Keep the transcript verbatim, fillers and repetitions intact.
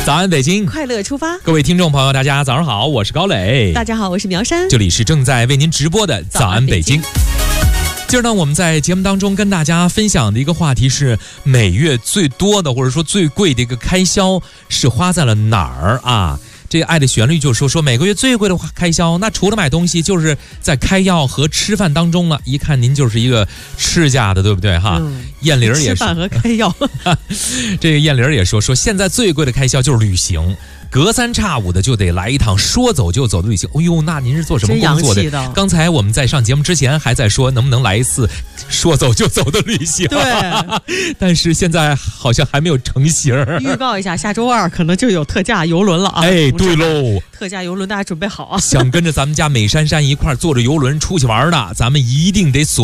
早安北京， 快乐出发。 各位听众朋友，大家早上好，我是高磊。 大家好，我是苗山。 这里是正在为您直播的早安北京。今儿呢，我们在节目当中跟大家分享的一个话题是每月最多的或者说最贵的一个开销是花在了哪儿啊？这个爱的旋律就说说每个月最贵的开销，那除了买东西，就是在开药和吃饭当中了。一看您就是一个吃家的，对不对哈？嗯、燕玲也是吃饭和开药。 这个燕玲也说说现在最贵的开销就是旅行。隔三差五的就得来一趟说走就走的旅行。哎呦，那您是做什么工作 的, 的刚才我们在上节目之前还在说能不能来一次说走就走的旅行， 对， 但是现在好像还没有成型。 预告一下，下周二可能就有特价游轮了啊！ 哎，对喽， 特价游轮大家准备好啊！ 想跟着咱们家美珊珊一块坐着游轮出去玩的，咱们一定得锁